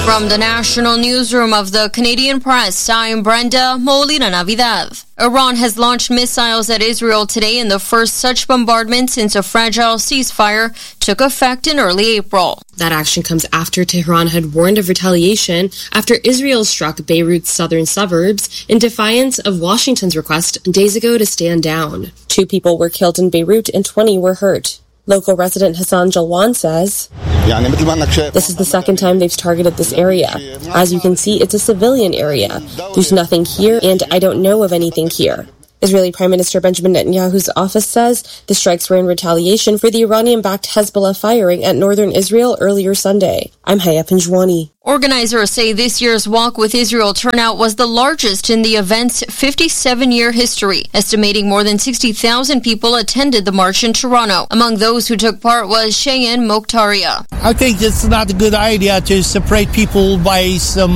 From the national newsroom of the Canadian Press, I'm Brenda Molina-Navidad. Iran has launched missiles at Israel today in the first such bombardment since a fragile ceasefire took effect in early April. That action comes after Tehran had warned of retaliation after Israel struck Beirut's southern suburbs in defiance of Washington's request days ago to stand down. 2 people were killed in Beirut and 20 were hurt. Local resident Hassan Jalwan says, "This is the second time they've targeted this area. As you can see, it's a civilian area. There's nothing here, and I don't know of anything here." Israeli Prime Minister Benjamin Netanyahu's office says the strikes were in retaliation for the Iranian-backed Hezbollah firing at northern Israel earlier Sunday. I'm Haya Pinjwani. Organizers say this year's Walk with Israel turnout was the largest in the event's 57-year history, estimating more than 60,000 people attended the march in Toronto. Among those who took part was Cheyenne Mokhtaria. I think it's not a good idea to separate people by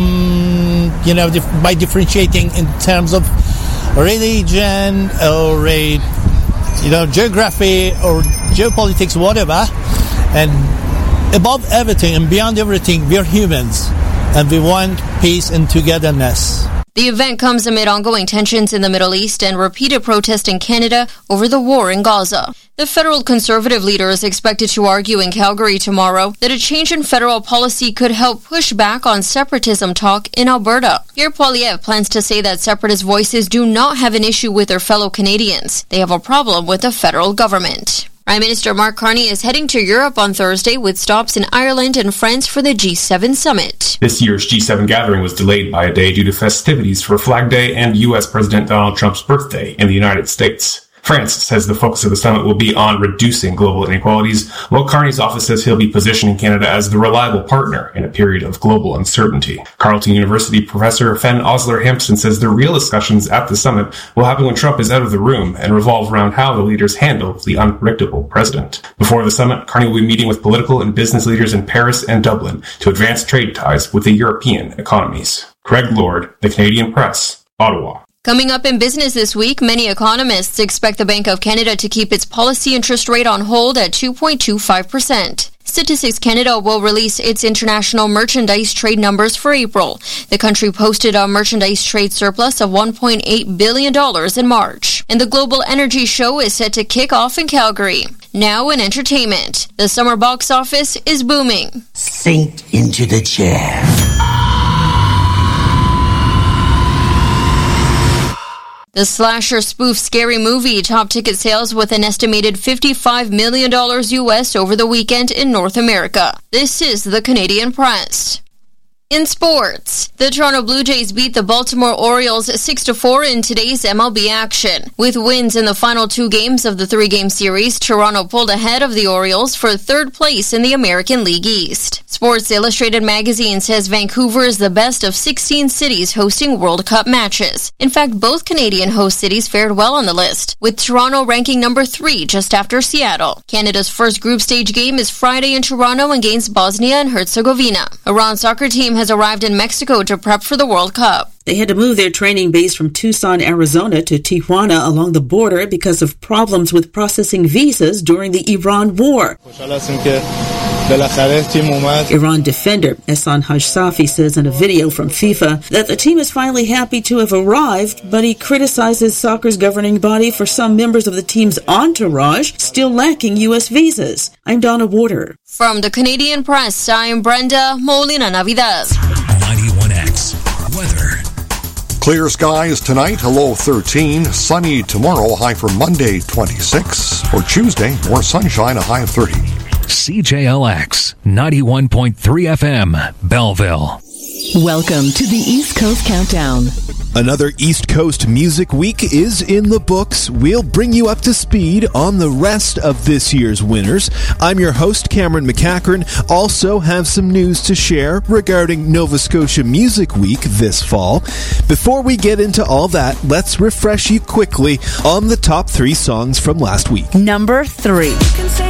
by differentiating in terms of religion or geography or geopolitics, whatever. And above everything and beyond everything, we're humans and we want peace and togetherness. The event comes amid ongoing tensions in the Middle East and repeated protests in Canada over the war in Gaza. The federal conservative leader is expected to argue in Calgary tomorrow that a change in federal policy could help push back on separatism talk in Alberta. Pierre Poilievre plans to say that separatist voices do not have an issue with their fellow Canadians. They have a problem with the federal government. Prime Minister Mark Carney is heading to Europe on Thursday with stops in Ireland and France for the G7 summit. This year's G7 gathering was delayed by a day due to festivities for Flag Day and U.S. President Donald Trump's birthday in the United States. France says the focus of the summit will be on reducing global inequalities, while Carney's office says he'll be positioning Canada as the reliable partner in a period of global uncertainty. Carleton University professor Fen Osler-Hampson says the real discussions at the summit will happen when Trump is out of the room and revolve around how the leaders handle the unpredictable president. Before the summit, Carney will be meeting with political and business leaders in Paris and Dublin to advance trade ties with the European economies. Craig Lord, The Canadian Press, Ottawa. Coming up in business this week, many economists expect the Bank of Canada to keep its policy interest rate on hold at 2.25%. Statistics Canada will release its international merchandise trade numbers for April. The country posted a merchandise trade surplus of $1.8 billion in March. And the Global Energy Show is set to kick off in Calgary. Now in entertainment, the summer box office is booming. Sink into the chair. The slasher spoof Scary Movie topped ticket sales with an estimated $55 million US over the weekend in North America. This is the Canadian Press. In sports, the Toronto Blue Jays beat the Baltimore Orioles 6-4 in today's MLB action. With wins in the final 2 games of the 3-game series, Toronto pulled ahead of the Orioles for 3rd place in the American League East. Sports Illustrated magazine says Vancouver is the best of 16 cities hosting World Cup matches. In fact, both Canadian host cities fared well on the list, with Toronto ranking number 3 just after Seattle. Canada's first group stage game is Friday in Toronto against Bosnia and Herzegovina. Iran's soccer team has arrived in Mexico to prep for the World Cup. They had to move their training base from Tucson, Arizona to Tijuana along the border because of problems with processing visas during the Iran war. Iran defender Ehsan Hajsafi says in a video from FIFA that the team is finally happy to have arrived, but he criticizes soccer's governing body for some members of the team's entourage still lacking U.S. visas. I'm Donna Warder. From the Canadian Press, I'm Brenda Molina-Navidad. 91X Weather. Clear skies tonight, a low 13. Sunny tomorrow, high for Monday 26. For Tuesday, more sunshine, a high of 30. CJLX 91.3 FM, Belleville. Welcome to the East Coast Countdown. Another East Coast Music Week is in the books. We'll bring you up to speed on the rest of this year's winners. I'm your host, Cameron McCachran. Also have some news to share regarding Nova Scotia Music Week this fall. Before we get into all that, let's refresh you quickly on the top 3 songs from last week. Number 3.